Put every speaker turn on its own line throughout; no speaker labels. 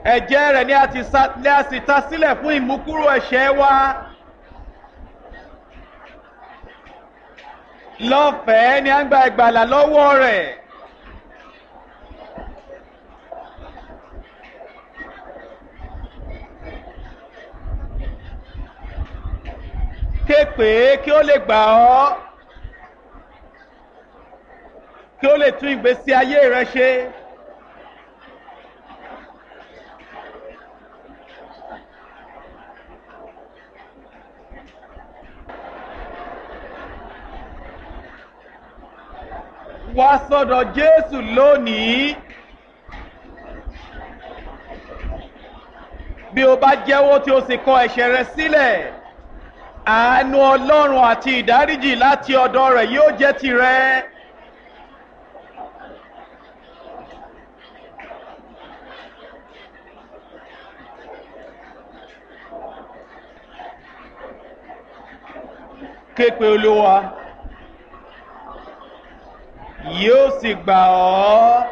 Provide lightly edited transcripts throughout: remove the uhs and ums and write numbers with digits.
ẹ̀jẹ̀ rẹ̀ ni a sì ta sílẹ̀ fún ìmúkúrò ẹ̀ṣẹ̀ wa. Lọ́fẹ̀ẹ́ ni a ń gba ìgbàlà lọ́wọ́ rẹ̀. Ké pè é kí ó lè gbà ọ́, kí ó lè tún ìgbésí ayé rẹ ṣe. Wá sọ́dọ̀ Jésù lónìí. Bí o bá jẹ́wọ́ tí o sì kọ ẹ̀ṣẹ̀ rẹ sílẹ̀, àánú Ọlọ́run àti ìdáríjì láti ọ̀dọ̀ rẹ̀ yóò jẹ́ tìrẹ. Ké pe Olúwa, yóò sì gbà ọ́.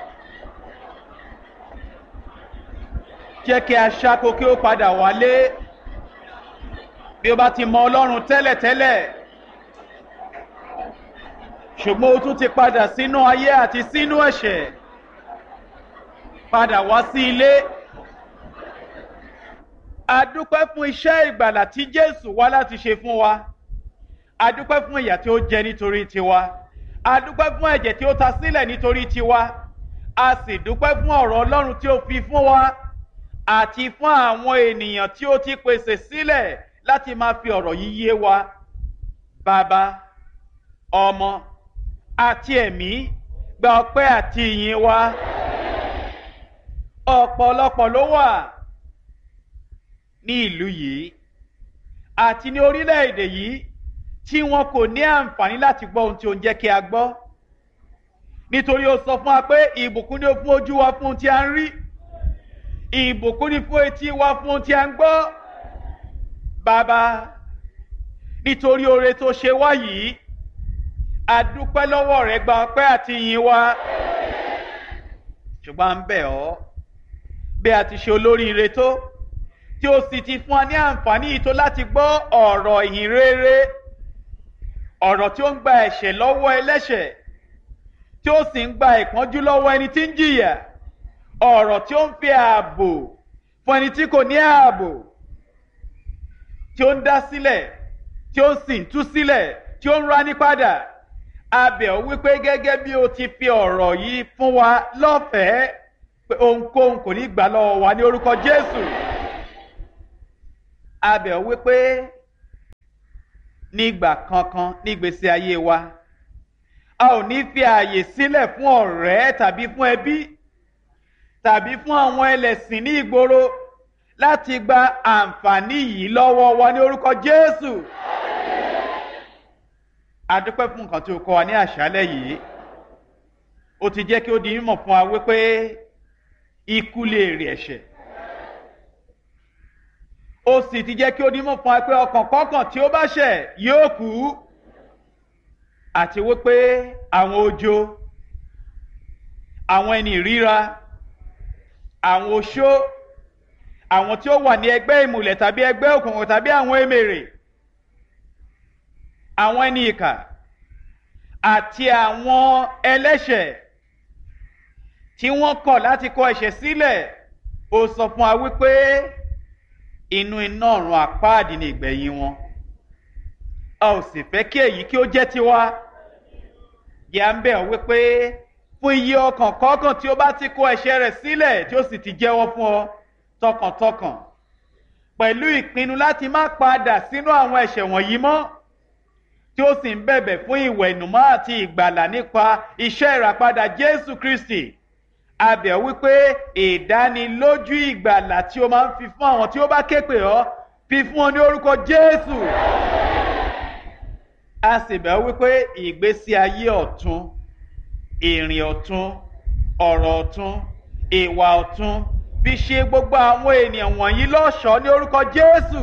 Jẹ́ kí aṣáko kí ó padà wálé. Bí o bá ti mọ Ọlọ́run tẹ́lẹ̀tẹ́lẹ̀, ṣùgbọ́n o tún ti padà sínú ayé àti sínú ẹ̀ṣẹ̀, padà wá sí ilé. A dúpẹ́ fún iṣẹ́ ìgbàlà tí Jésù wá láti ṣe fún wa. A dúpẹ́ fún ìyà tí ó jẹ nítorí tiwa. A dúpẹ́ fún ẹ̀jẹ̀ tí ó ta sílẹ̀ nítorí tiwa. A sì dúpẹ́ fún ọ̀rọ̀ Ọlọ́run tí ó fi fún wa àti fún àwọn ènìyàn tí ó ti pèsè sílẹ̀ láti máa fi ọ̀rọ̀ yìí yé wa. Bàbá, Ọmọ àti Ẹ̀mí, gba ọpẹ́ àti ìyìn wa. Ọ̀pọ̀lọpọ̀ ló wà ní ìlú yìí àti ní orílẹ̀-èdè yìí tí wọn kò ní àǹfààní láti gbọ́ ohun tí ó ń jẹ́ kí a gbọ́. Nítorí ó sọ fún wa pé ìbùkún ni fún ojú wa fún ohun tí a ń rí, ìbùkún ni fún etí wa fún ohun tí a ń gbọ́. Bàbá, nítorí oore tó ṣe wá yìí, a dúpẹ́ lọ́wọ́ rẹ, gba ọpẹ́ àti ìyìn wa. Ṣùgbọ́n à ń bẹ̀ ọ́, bí a ti ṣe olóríire tó, tí ó sì ti fún wa ní àǹfààní yìí tó láti gbọ́ ọ̀rọ̀ ìyìn rere, ọ̀rọ̀ tí ó ń gba ẹ̀ṣẹ̀ lọ́wọ́ ẹlẹ́ṣẹ̀, tí ó sì ń gba ìpọ́njú lọ́wọ́ ẹni tí ń jìyà, ọ̀rọ̀ tí ó ń fi ààbò fún ẹni tí kò ní ààbò, tí ó ń dá sílẹ̀, tí ó sì ń tú sílẹ̀, tí ó ń rání padà. A bẹ̀ ọ́ wípé gẹ́gẹ́ bí o ti fi ọ̀rọ̀ yìí fún wa lọ́fẹ̀ẹ́, pé ohunkóhun kò ní gbà lọ́wọ́ wa ní orúkọ Jésù. A bẹ̀ ọ́ wípé nígbà kankan nígbésí ayé wa, a ò ní fi ààyè sílẹ̀ fún ọ̀rẹ́ tàbí fún ẹbí tàbí fún àwọn ẹlẹ́sìn ní ìgboro láti gba àǹfààní yìí lọ́wọ́ wa ní orúkọ Jésù. A dúpẹ́ fún nǹkan tí o kọ́ wa ní àṣálẹ́ yìí. O ti jẹ́ kí ó di mímọ̀ fún wa wípé ikú lè èrè ẹ̀ṣẹ̀. Ó sì ti jẹ́ kí ó di mímọ̀ fún wa pé ọkàn kọ́kàn tí ó bá ṣẹ̀ yóò kú. Àti wípé àwọn ojo, àwọn ẹni ìríra, àwọn oṣó, àwọn tí ó wà ní ẹgbẹ́ ìmùlẹ̀ tàbí ẹgbẹ́ òkùnkùn tàbí àwọn emèrè, àwọn ẹni ìkà àti àwọn ẹlẹ́ṣẹ̀ tí wọ́n kọ̀ láti kọ ẹ̀ṣẹ̀ sílẹ̀, ó sọ fún wa wípé inú iná ọ̀run àpáàdì ni ìgbẹ̀yìn wọn. A ò sì fẹ́ kí èyí kí ó jẹ́ tiwa. Yà ń bẹ̀ ọ́ wípé fún iye ọkàn kọ̀ọ̀kan tí ó bá ti kọ ẹ̀ṣẹ̀ rẹ̀ sílẹ̀ tí ó sì ti jẹ́wọ́ fún ọ tọkàntọkàn, pẹ̀lú ìpinnu láti má padà sínú àwọn ẹ̀ṣẹ̀ wọ̀nyí mọ́, tí ó sì ń bẹ̀bẹ̀ fún ìwẹ̀nùmọ́ àti ìgbàlà nípa iṣẹ́ ìràpadà Jésù Kristi. A bẹ̀ ọ́ wípé ìdánilójú ìgbàlà tí ó máa ń fi fún àwọn tí ó bá ké pè ọ́, fi fún ọ ní orúkọ Jésù. A sì bẹ̀ ọ́ wípé ìgbésí ayé ọ̀tun, ìrìn ọ̀tun, ọ̀rọ̀ ọ̀tun, ìwà ọ̀tun, fi ṣe gbogbo àwọn ènìyàn wọ̀nyí lọ́ṣọ̀ọ́ ní orúkọ Jésù.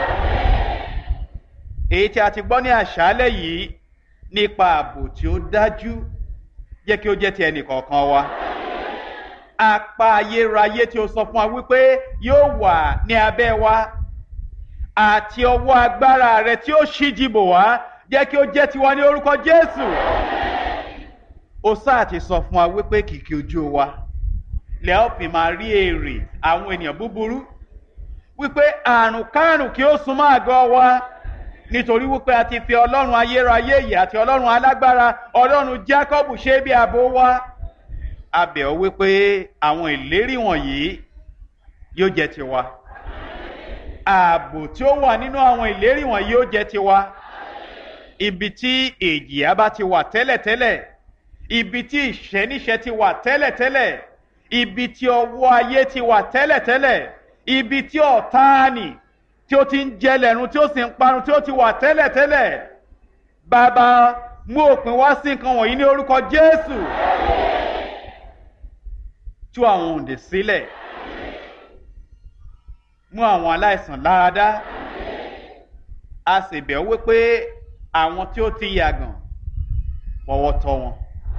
Èyí tí a ti gbọ́ ní àṣálẹ́ yìí nípa ààbò tí ó dájú, jẹ́ kí ó jẹ́ ti ẹnì kọ̀ọ̀kan wa. apá ayérayé tí o sọ fún wa wípé yóò wà ní abẹ́ wa àti ọwọ́ agbára rẹ tí ó ṣíji bò wá jẹ́ kí ó jẹ́ tiwa ní orúkọ Jésù. Ó sáà ti sọ fún wa wípé kìkì ojú wa lẹ́ ó fi máa rí èrè àwọn ènìyàn búburú, wípé àrùn kárùn kí ó súnmọ́ àgọ́ wa, nítorí wípé a ti fi Ọlọ́run ayérayé yìí àti Ọlọ́run alágbára, Ọlọ́run Jákọ́bù ṣe bí ààbò wa. A bẹ̀ ọ́ wípé àwọn ìlérí wọ̀nyí yóò jẹ́ tiwa. Ààbò tí ó wà nínú àwọn ìlérí wọ̀nyí yóò jẹ́ tiwa. Ibi tí ìjìyà bá ti wà tẹ́lẹ̀tẹ́lẹ̀, ibi tí ìṣẹ́níṣẹ́ ti wà tẹ́lẹ̀tẹ́lẹ̀, ibi tí ọwọ́ ayé ti wà tẹ́lẹ̀tẹ́lẹ̀, ibi tí ọ̀táànì tí ó ti ń jẹ lẹ́run tí ó sì ń parun tí ó ti wà tẹ́lẹ̀tẹ́lẹ̀. Bàbá, mú òpin wá sí nǹkan wọ̀nyí ní orúkọ Jésù. Tú àwọn òǹdè sílẹ̀, mú àwọn aláìsàn láradá. A sì bẹ̀ ọ́ wípé àwọn tí ó ti yàgàn fọwọ́ tọ́ wọn,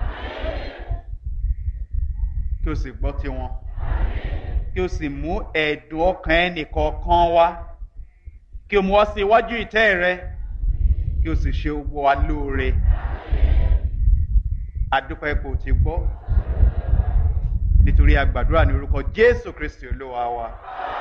kí o sì gbọ́ tiwọn, kí o sì mú ẹ̀dùn ọkàn ẹnìkọ̀ọ̀kan wá, kí o mú wá sí iwájú ìtẹ́ rẹ, kí o sì ṣe gbogbo wa lóore. Adúpẹ́ ipò tí gbọ́, nítorí a gbàdúrà ní orúkọ Jésù Kristi Olúwa wa.